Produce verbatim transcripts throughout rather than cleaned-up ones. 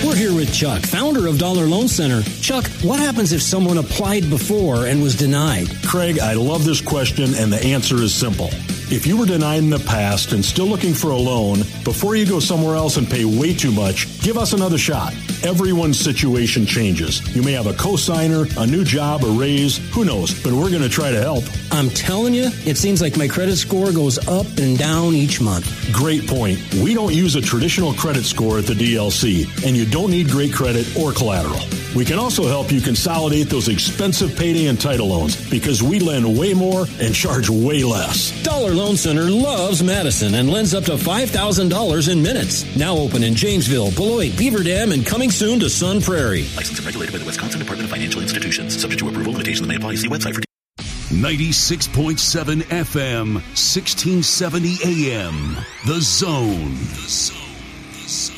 We're here with Chuck, founder of Dollar Loan Center. Chuck, what happens if someone applied before and was denied? Craig, I love this question, and the answer is simple. If you were denied in the past and still looking for a loan, before you go somewhere else and pay way too much, give us another shot. Everyone's situation changes. You may have a cosigner, a new job, a raise, who knows, but we're going to try to help. I'm telling you, it seems like my credit score goes up and down each month. Great point. We don't use a traditional credit score at the D L C, and you don't need great credit or collateral. We can also help you consolidate those expensive payday and title loans because we lend way more and charge way less. Dollar Loan Center loves Madison and lends up to five thousand dollars in minutes. Now open in Janesville, Beloit, Beaver Dam, and coming soon to Sun Prairie. Licensed and regulated by the Wisconsin Department of Financial Institutions. Subject to approval. Limitations may apply. See website for ninety-six point seven F M, sixteen seventy A M. The Zone. The Zone. The Zone.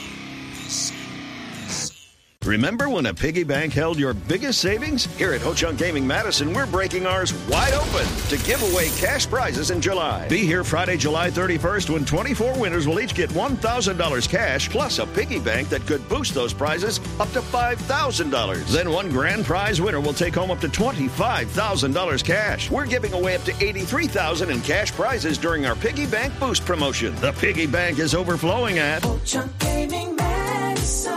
Remember when a piggy bank held your biggest savings? Here at Ho-Chunk Gaming Madison, we're breaking ours wide open to give away cash prizes in July. Be here Friday, July thirty-first, when twenty-four winners will each get one thousand dollars cash, plus a piggy bank that could boost those prizes up to five thousand dollars. Then one grand prize winner will take home up to twenty-five thousand dollars cash. We're giving away up to eighty-three thousand dollars in cash prizes during our Piggy Bank Boost promotion. The piggy bank is overflowing at Ho-Chunk Gaming Madison.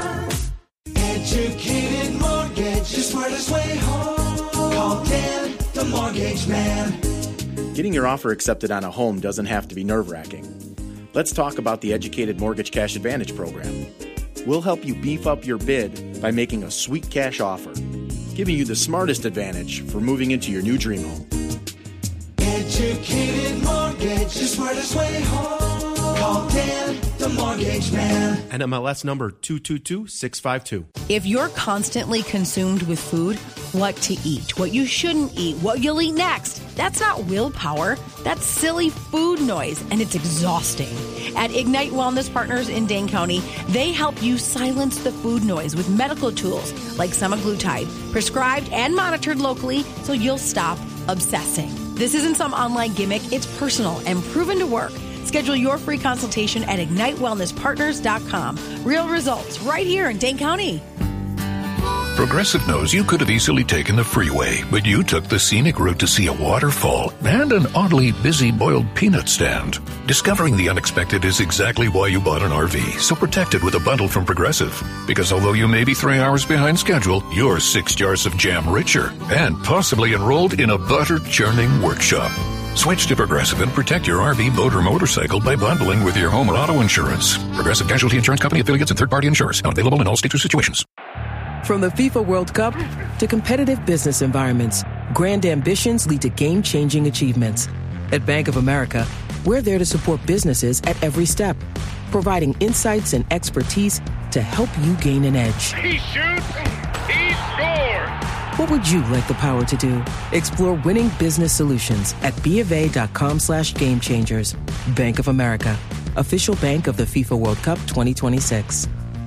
Educated mortgage, the smartest way home. Call Dan, the mortgage man. Getting your offer accepted on a home doesn't have to be nerve-wracking. Let's talk about the Educated Mortgage Cash Advantage program. We'll help you beef up your bid by making a sweet cash offer, giving you the smartest advantage for moving into your new dream home. Educated mortgage, the smartest way home. Call Dan, the mortgage man. N M L S number two two two six five two. If you're constantly consumed with food, what to eat, what you shouldn't eat, what you'll eat next, that's not willpower. That's silly food noise, and it's exhausting. At Ignite Wellness Partners in Dane County, they help you silence the food noise with medical tools like semaglutide, prescribed and monitored locally so you'll stop obsessing. This isn't some online gimmick. It's personal and proven to work. Schedule your free consultation at ignite wellness partners dot com. Real results right here in Dane County. Progressive knows you could have easily taken the freeway, but you took the scenic route to see a waterfall and an oddly busy boiled peanut stand. Discovering the unexpected is exactly why you bought an R V, so protect it with a bundle from Progressive. Because although you may be three hours behind schedule, you're six jars of jam richer and possibly enrolled in a butter-churning workshop. Switch to Progressive and protect your R V, boat, or motorcycle by bundling with your home or auto insurance. Progressive Casualty Insurance Company affiliates and third-party insurers. Not available in all states or situations. From the FIFA World Cup to competitive business environments, grand ambitions lead to game-changing achievements. At Bank of America, we're there to support businesses at every step, providing insights and expertise to help you gain an edge. He shoots, he scores! What would you like the power to do? Explore winning business solutions at BofA.com slash game changers. Bank of America, official bank of the FIFA World Cup twenty twenty-six.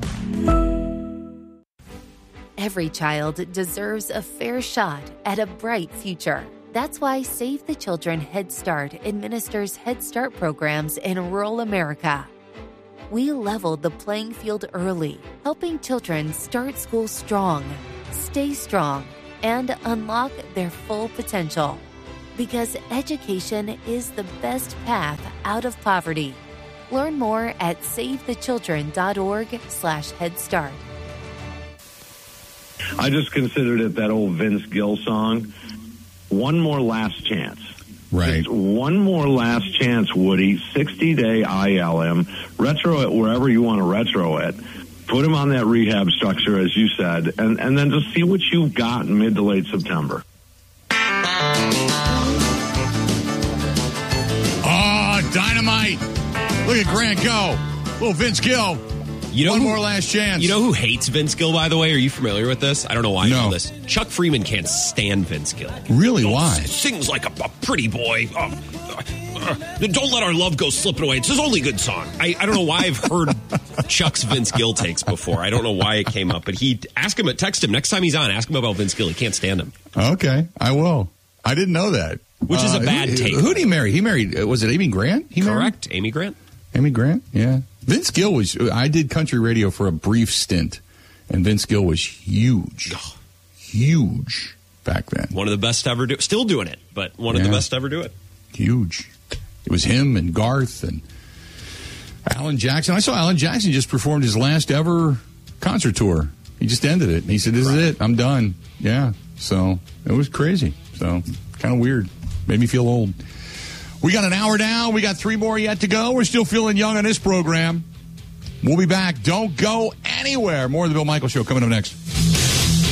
Every child deserves a fair shot at a bright future. That's why Save the Children Head Start administers Head Start programs in rural America. We leveled the playing field early, helping children start school strong, stay strong, and unlock their full potential. Because education is the best path out of poverty. Learn more at save the children dot org slash head start. I just considered it that old Vince Gill song, One More Last Chance. Right. Just one more last chance, Woody. sixty-day I L M. Retro it wherever you want to retro it. Put him on that rehab structure, as you said, and, and then just see what you've got in mid to late September. Oh, dynamite. Look at Grant go. Little Vince Gill. You know One who, more last chance. You know who hates Vince Gill, by the way? Are you familiar with this? I don't know why no. I know this. Chuck Freeman can't stand Vince Gill. Really? Oh, why? Sings like a, a pretty boy. Oh, uh, uh, don't let our love go slipping away. It's his only good song. I, I don't know why I've heard Chuck's Vince Gill takes before. I don't know why it came up, but he ask him, text him next time he's on. Ask him about Vince Gill. He can't stand him. Okay, I will. I didn't know that. Which is a uh, bad who, take. Who did he marry? He married, was it Amy Grant? He Correct. Married? Amy Grant. Amy Grant, yeah. Vince Gill was, I did country radio for a brief stint, and Vince Gill was huge. Huge back then. One of the best to ever do it. Still doing it, but one of Yeah. the best to ever do it. Huge. It was him and Garth and Alan Jackson. I saw Alan Jackson just performed his last ever concert tour. He just ended it. He said, this is it. I'm done. Yeah. So it was crazy. So kind of weird. Made me feel old. We got an hour now. We got three more yet to go. We're still feeling young on this program. We'll be back. Don't go anywhere. More of the Bill Michaels Show coming up next.